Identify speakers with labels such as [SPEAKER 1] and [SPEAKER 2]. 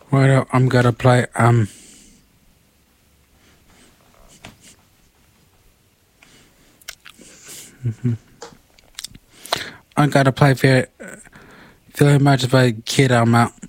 [SPEAKER 1] Well, I'm gonna play I'm gonna play very much of a kid I'm out.